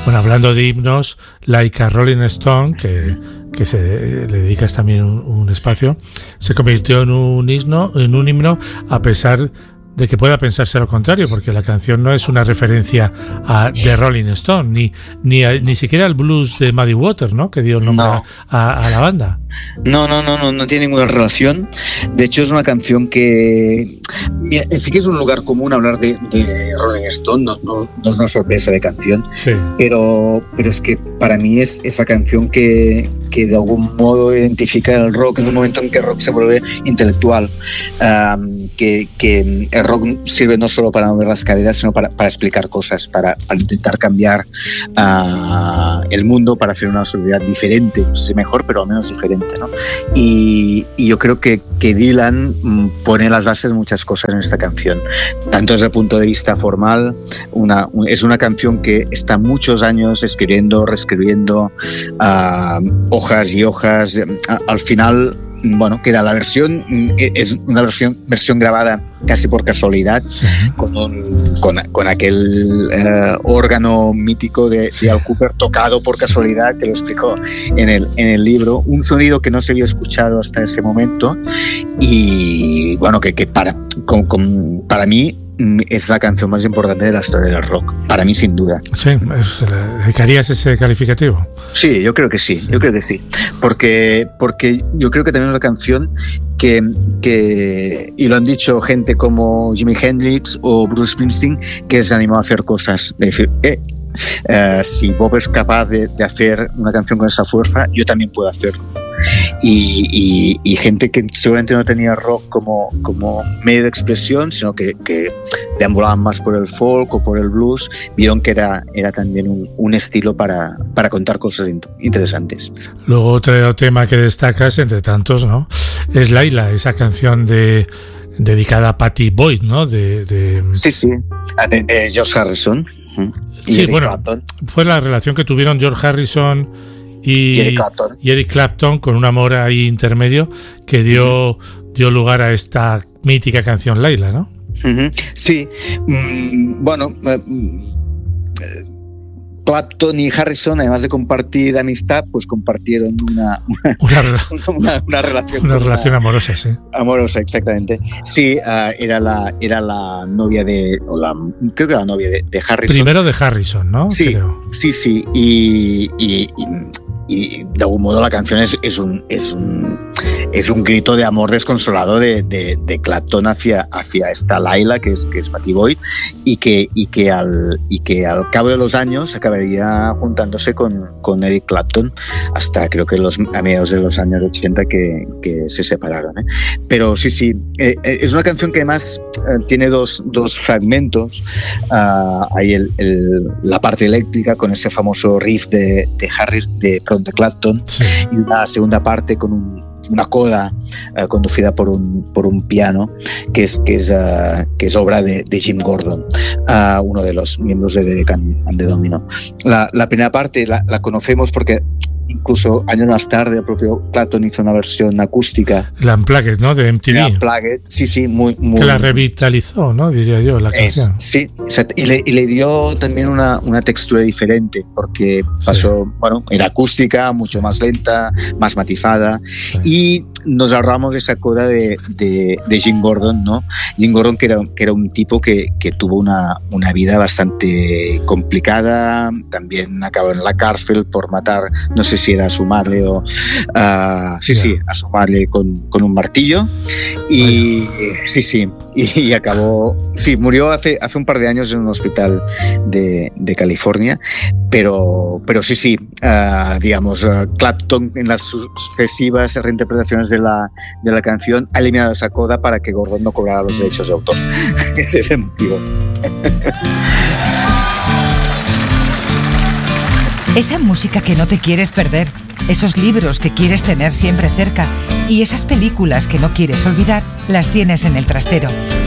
Bueno, hablando de himnos, Like a Rolling Stone, que le dedicas también un espacio, se convirtió en un himno a pesar de que pueda pensarse lo contrario, porque la canción no es una referencia a The Rolling Stone, ni siquiera al blues de Muddy Waters, ¿no? Que dio el nombre a la banda. No tiene ninguna relación. De hecho, es una canción que sí que es un lugar común hablar de Rolling Stone, no es una sorpresa de canción, sí. Pero es que para mí es esa canción que de algún modo identifica el rock. Es un momento en que el rock se vuelve intelectual, que el rock sirve no solo para mover las caderas, sino para explicar cosas, para intentar cambiar el mundo, para hacer una sociedad diferente, no sé si mejor, pero al menos diferente, ¿no? Y yo creo que Dylan pone las bases de muchas cosas en esta canción, tanto desde el punto de vista formal. Es una canción que está muchos años escribiendo, reescribiendo, hojas y hojas. Al final, bueno, queda la versión, es una versión grabada casi por casualidad, sí. con aquel órgano mítico de Al Kooper tocado por casualidad, te lo explico en el libro, un sonido que no se había escuchado hasta ese momento, y bueno, que para mí es la canción más importante de la historia del rock, para mí sin duda. Sí, ¿dedicarías ese calificativo? Sí, yo creo que sí. Porque yo creo que también es una canción que y lo han dicho gente como Jimi Hendrix o Bruce Springsteen, que se animó a hacer cosas, de decir, si Bob es capaz de hacer una canción con esa fuerza, yo también puedo hacerlo. Y gente que seguramente no tenía rock como medio de expresión, sino que deambulaban más por el folk o por el blues, vieron que era también un estilo para contar cosas interesantes. Luego otro tema que destacas, entre tantos, ¿no?, es Laila, esa canción dedicada a Pattie Boyd, ¿no? Sí, de George Harrison. Sí, bueno, Clapton. Fue la relación que tuvieron George Harrison y Eric Clapton, con un amor ahí intermedio que dio lugar a esta mítica canción Laila, ¿no? Sí, bueno, Clapton y Harrison, además de compartir amistad, pues compartieron una relación. Una relación amorosa, sí. Amorosa, exactamente. Sí, era la novia creo que era la novia de Harrison. Primero de Harrison, ¿no? Sí, creo. Sí. Y de algún modo la canción es un grito de amor desconsolado de Clapton hacia esta Laila, que es Pattie Boyd, y que al cabo de los años acabaría juntándose con Eric Clapton hasta creo que a mediados de los años 80 que se separaron, ¿eh? Pero sí, es una canción que además tiene dos fragmentos. Hay la parte eléctrica con ese famoso riff de Clapton, sí. Y una segunda parte con una coda conducida por un piano que es obra de Jim Gordon, uno de los miembros de Derek and the Domino. La primera parte la conocemos porque incluso años más tarde el propio Clapton hizo una versión acústica, la Unplugged, ¿no?, de MTV. La Unplugged, sí, muy que la revitalizó, ¿no?, diría yo, la canción. Sí, y le dio también una textura diferente, porque pasó, sí. Bueno, era acústica, mucho más lenta, más matizada, sí. Y nos ahorramos esa coda de Jim Gordon, ¿no? Jim Gordon, que era un tipo que tuvo una vida bastante complicada, también acabó en la cárcel por matar, no sé si era a su madre o a su madre con un martillo, y bueno. y acabó, murió hace un par de años en un hospital de California, pero digamos, Clapton en las sucesivas reinterpretaciones de la canción ha eliminado esa coda para que Gordon no cobrara los derechos de autor. Ese es el motivo. Esa música que no te quieres perder, esos libros que quieres tener siempre cerca y esas películas que no quieres olvidar, las tienes en el trastero.